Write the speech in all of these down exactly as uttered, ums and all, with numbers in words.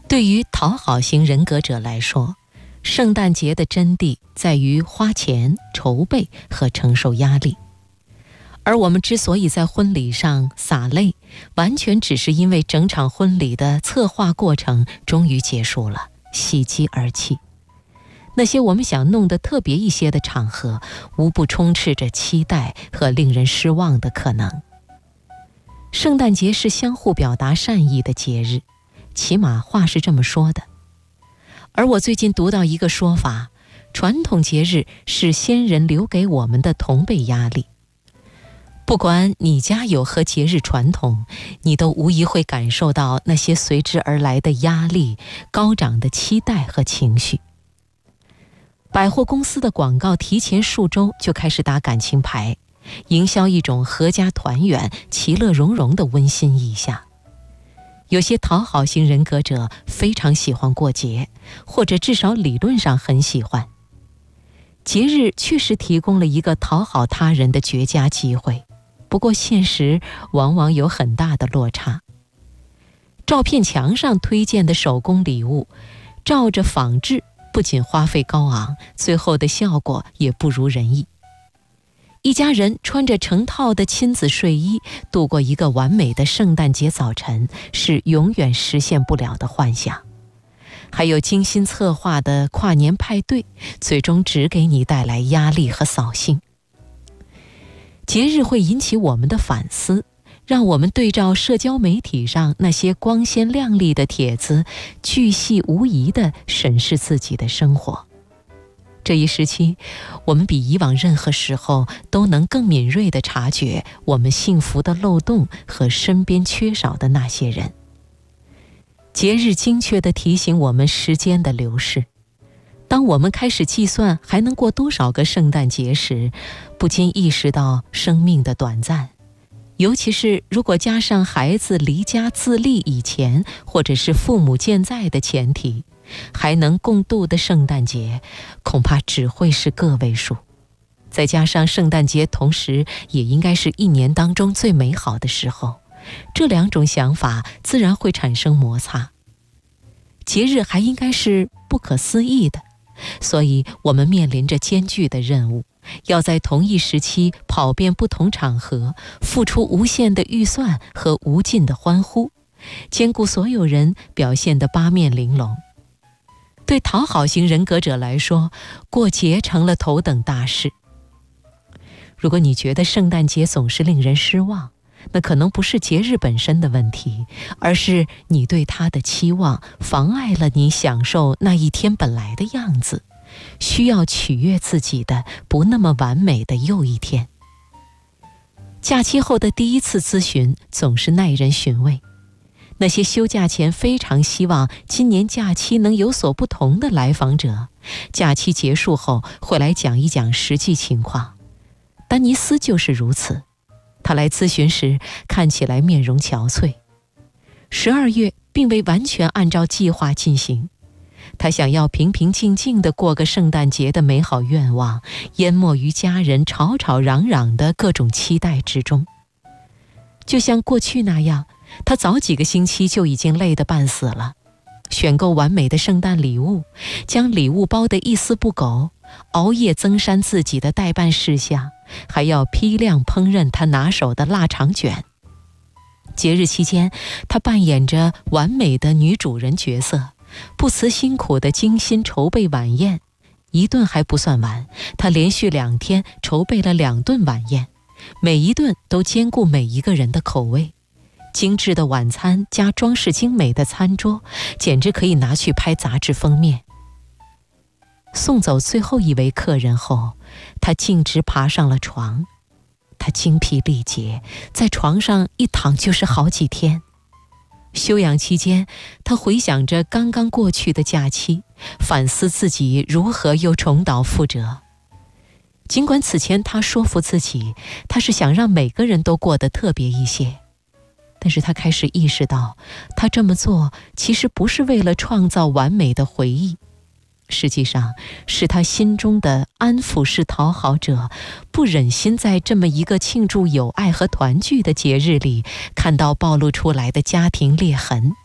对于讨好型人格者来说，圣诞节的真谛在于花钱、筹备和承受压力。而我们之所以在婚礼上洒泪，完全只是因为整场婚礼的策划过程终于结束了，喜极而泣。那些我们想弄得特别一些的场合，无不充斥着期待和令人失望的可能。圣诞节是相互表达善意的节日，起码话是这么说的。而我最近读到一个说法，传统节日是先人留给我们的同辈压力。不管你家有何节日传统，你都无疑会感受到那些随之而来的压力、高涨的期待和情绪。百货公司的广告提前数周就开始打感情牌，营销一种合家团圆、其乐融融的温馨意象。有些讨好型人格者非常喜欢过节，或者至少理论上很喜欢。节日确实提供了一个讨好他人的绝佳机会，不过现实往往有很大的落差。照片墙上推荐的手工礼物，照着仿制，不仅花费高昂，最后的效果也不如人意。一家人穿着成套的亲子睡衣度过一个完美的圣诞节早晨，是永远实现不了的幻想。还有精心策划的跨年派对，最终只给你带来压力和扫兴。节日会引起我们的反思，让我们对照社交媒体上那些光鲜亮丽的帖子，巨细无遗地审视自己的生活。这一时期，我们比以往任何时候都能更敏锐地察觉我们幸福的漏洞和身边缺少的那些人。节日精确地提醒我们时间的流逝。当我们开始计算还能过多少个圣诞节时，不禁意识到生命的短暂。尤其是如果加上孩子离家自立以前，或者是父母健在的前提，还能共度的圣诞节恐怕只会是个位数。再加上圣诞节同时也应该是一年当中最美好的时候，这两种想法自然会产生摩擦。节日还应该是不可思议的，所以我们面临着艰巨的任务，要在同一时期跑遍不同场合，付出无限的预算和无尽的欢呼，兼顾所有人表现得八面玲珑。对讨好型人格者来说，过节成了头等大事。如果你觉得圣诞节总是令人失望，那可能不是节日本身的问题，而是你对它的期望妨碍了你享受那一天本来的样子，需要取悦自己的不那么完美的又一天。假期后的第一次咨询总是耐人寻味。那些休假前非常希望今年假期能有所不同的来访者，假期结束后会来讲一讲实际情况。丹尼斯就是如此，他来咨询时看起来面容憔悴。十二月并未完全按照计划进行，他想要平平静静地过个圣诞节的美好愿望，淹没于家人吵吵嚷嚷的各种期待之中。就像过去那样，他早几个星期就已经累得半死了，选购完美的圣诞礼物，将礼物包得一丝不苟，熬夜增删自己的待办事项，还要批量烹饪他拿手的腊肠卷。节日期间，他扮演着完美的女主人角色，不辞辛苦地精心筹备晚宴。一顿还不算完，他连续两天筹备了两顿晚宴，每一顿都兼顾每一个人的口味。精致的晚餐加装饰精美的餐桌，简直可以拿去拍杂志封面。送走最后一位客人后，他径直爬上了床。他精疲力竭，在床上一躺就是好几天。休养期间，他回想着刚刚过去的假期，反思自己如何又重蹈覆辙。尽管此前他说服自己，他是想让每个人都过得特别一些，但是他开始意识到，他这么做其实不是为了创造完美的回忆，实际上是他心中的安抚式讨好者不忍心在这么一个庆祝友爱和团聚的节日里看到暴露出来的家庭裂痕，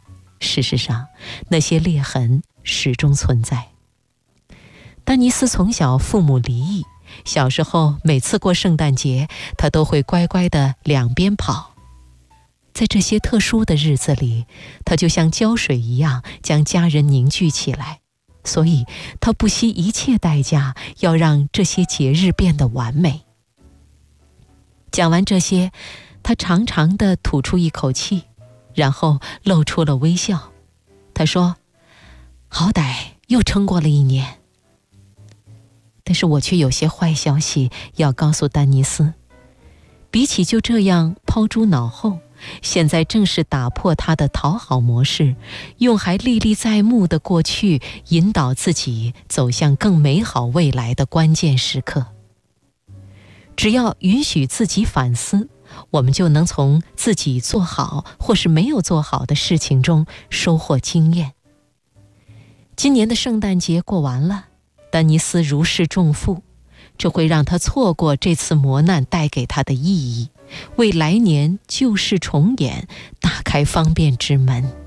事实上，那些裂痕始终存在。丹尼斯从小父母离异，小时候每次过圣诞节，他都会乖乖地两边跑。在这些特殊的日子里，他就像胶水一样将家人凝聚起来，所以他不惜一切代价要让这些节日变得完美。讲完这些，他长长地吐出一口气，然后露出了微笑。他说：好歹又撑过了一年。但是我却有些坏消息要告诉丹尼斯，比起就这样抛诸脑后，现在正是打破他的讨好模式，用还历历在目的过去引导自己走向更美好未来的关键时刻。只要允许自己反思，我们就能从自己做好或是没有做好的事情中收获经验。今年的圣诞节过完了，丹尼斯如释重负，这会让他错过这次磨难带给他的意义，为来年旧事重演打开方便之门。